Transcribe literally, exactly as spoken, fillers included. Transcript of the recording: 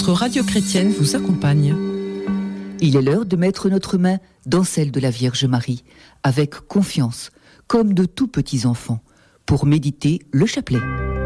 votre radio chrétienne vous accompagne. Il est l'heure de mettre notre main dans celle de la Vierge Marie, avec confiance, comme de tout petits enfants, pour méditer le chapelet.